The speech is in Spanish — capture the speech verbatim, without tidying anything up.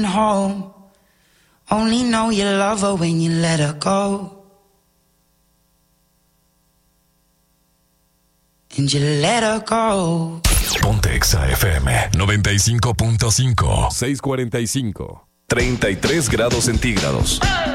home. Only know you love her when you let her go. And you let her go. Ponte Exa F M noventa y cinco punto cinco. seiscientos cuarenta y cinco. treinta y tres grados centígrados.